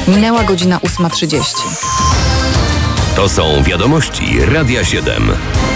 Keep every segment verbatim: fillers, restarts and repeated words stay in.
Minęła godzina ósma trzydzieści. To są wiadomości Radia siedem.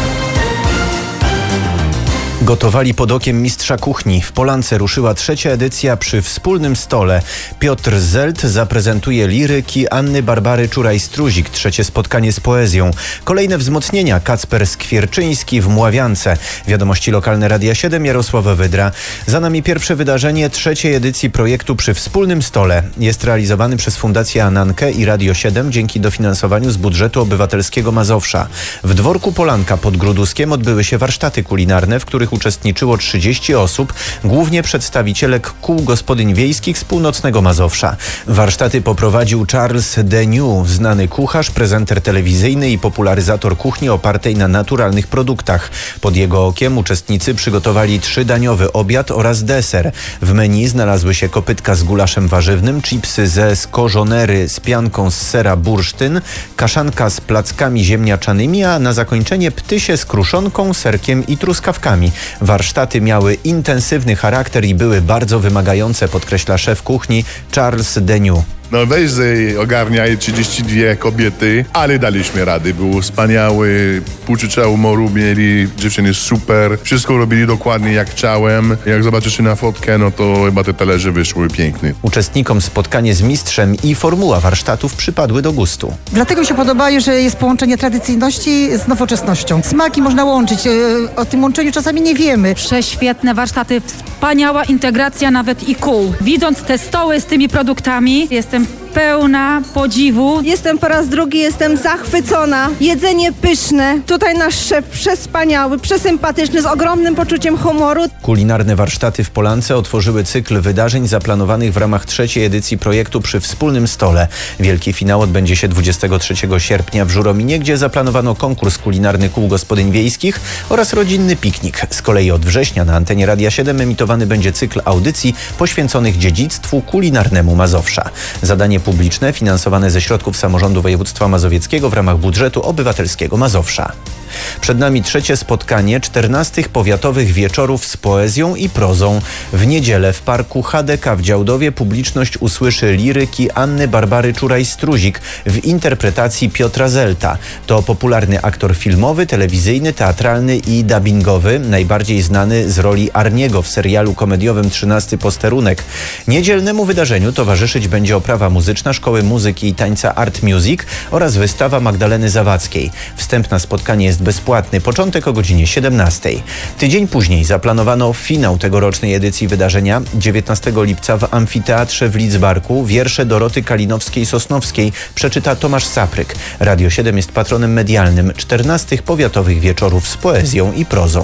Gotowali pod okiem mistrza kuchni. W Polance ruszyła trzecia edycja Przy wspólnym stole. Piotr Zelt zaprezentuje liryki Anny Barbary Czuraj-Struzik. Trzecie spotkanie z poezją. Kolejne wzmocnienia. Kacper Skwierczyński w Mławiance. Wiadomości lokalne Radia siedem, Jarosław Wydra. Za nami pierwsze wydarzenie trzeciej edycji projektu Przy wspólnym stole. Jest realizowany przez Fundację Anankę i Radio siedem dzięki dofinansowaniu z budżetu obywatelskiego Mazowsza. W dworku Polanka pod Gruduskiem odbyły się warsztaty kulinarne, w których uczestniczyło trzydzieści osób, głównie przedstawiciele kół gospodyń wiejskich z północnego Mazowsza. Warsztaty poprowadził Charles Deniu, znany kucharz, prezenter telewizyjny i popularyzator kuchni opartej na naturalnych produktach. Pod jego okiem uczestnicy przygotowali trzydaniowy obiad oraz deser. W menu znalazły się kopytka z gulaszem warzywnym, chipsy ze skorzonery z pianką z sera bursztyn, kaszanka z plackami ziemniaczanymi, a na zakończenie ptysie z kruszonką, serkiem i truskawkami. Warsztaty miały intensywny charakter i były bardzo wymagające, podkreśla szef kuchni Charles Deniu. No weź ogarniaj trzydzieści dwie kobiety, ale daliśmy rady. Był wspaniały, poczucia humoru mieli, dziewczyny super. Wszystko robili dokładnie jak chciałem. Jak zobaczycie na fotkę, no to chyba te talerze wyszły piękne. Uczestnikom spotkanie z mistrzem i formuła warsztatów przypadły do gustu. Dlatego mi się podoba, że jest połączenie tradycyjności z nowoczesnością. Smaki można łączyć, o tym łączeniu czasami nie wiemy. Prześwietne warsztaty, wspaniała integracja nawet i kół. Widząc te stoły z tymi produktami, jestem pełna podziwu. Jestem po raz drugi, jestem zachwycona. Jedzenie pyszne. Tutaj nasz szef przespaniały, przesympatyczny, z ogromnym poczuciem humoru. Kulinarne warsztaty w Polance otworzyły cykl wydarzeń zaplanowanych w ramach trzeciej edycji projektu Przy wspólnym stole. Wielki finał odbędzie się dwudziestego trzeciego sierpnia w Żurominie, gdzie zaplanowano konkurs kulinarny kół gospodyń wiejskich oraz rodzinny piknik. Z kolei od września na antenie Radia siedem emitowany będzie cykl audycji poświęconych dziedzictwu kulinarnemu Mazowsza. Zadanie publiczne finansowane ze środków samorządu województwa mazowieckiego w ramach budżetu obywatelskiego Mazowsza. Przed nami trzecie spotkanie czternastych powiatowych wieczorów z poezją i prozą. W niedzielę w parku H D K w Działdowie publiczność usłyszy liryki Anny Barbary Czuraj-Struzik w interpretacji Piotra Zelta. To popularny aktor filmowy, telewizyjny, teatralny i dubbingowy, najbardziej znany z roli Arniego w serialu komediowym trzynasty Posterunek. Niedzielnemu wydarzeniu towarzyszyć będzie oprawa muzyczna Szkoły Muzyki i Tańca Art Music oraz wystawa Magdaleny Zawadzkiej. Wstęp na spotkanie jest bezpłatny, początek o godzinie siedemnastej. Tydzień później zaplanowano finał tegorocznej edycji wydarzenia. dziewiętnastego lipca w Amfiteatrze w Lidzbarku wiersze Doroty Kalinowskiej-Sosnowskiej przeczyta Tomasz Sapryk. Radio siedem jest patronem medialnym czternastych powiatowych wieczorów z poezją i prozą.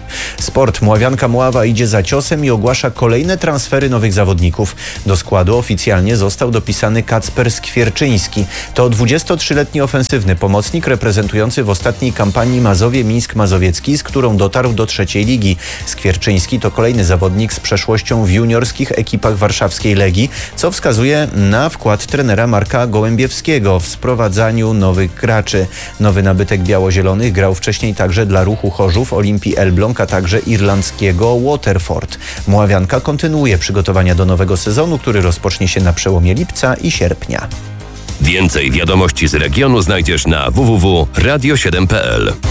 Sport. Mławianka Mława idzie za ciosem i ogłasza kolejne transfery nowych zawodników. Do składu oficjalnie został dopisany Kacper Skwierczyński. To dwudziestotrzyletni ofensywny pomocnik reprezentujący w ostatniej kampanii Mazowie Mińsk Mazowiecki, z którą dotarł do trzeciej ligi. Skwierczyński to kolejny zawodnik z przeszłością w juniorskich ekipach warszawskiej Legii, co wskazuje na wkład trenera Marka Gołębiewskiego w sprowadzaniu nowych graczy. Nowy nabytek biało-zielonych grał wcześniej także dla Ruchu Chorzów, Olimpii Elbląg, a także irlandzkiego Waterford. Mławianka kontynuuje przygotowania do nowego sezonu, który rozpocznie się na przełomie lipca i sierpnia. Więcej wiadomości z regionu znajdziesz na w w w kropka radio siedem kropka p l.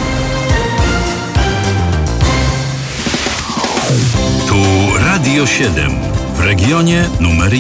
Tu Radio siedem w regionie numer